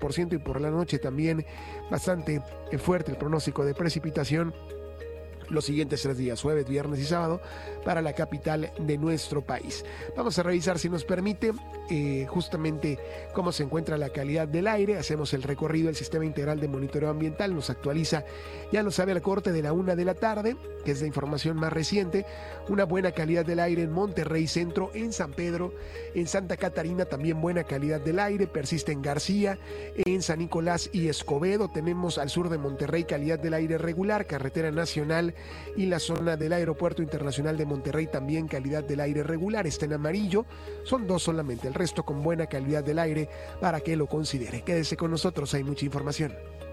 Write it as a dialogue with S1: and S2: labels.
S1: y por la noche también bastante fuerte el pronóstico de precipitación los siguientes 3 días, jueves, viernes y sábado, para la capital de nuestro país. Vamos a revisar, si nos permite, justamente cómo se encuentra la calidad del aire. Hacemos el recorrido del Sistema Integral de Monitoreo Ambiental. Nos actualiza, ya lo sabe, al corte de la 1 de la tarde, que es la información más reciente. Una buena calidad del aire en Monterrey Centro, en San Pedro, en Santa Catarina también buena calidad del aire, persiste en García, en San Nicolás y Escobedo. Tenemos al sur de Monterrey calidad del aire regular, carretera nacional y la zona del Aeropuerto Internacional de Monterrey también calidad del aire regular, está en amarillo. Son 2 solamente, el resto con buena calidad del aire para que lo considere. Quédese con nosotros, hay mucha información.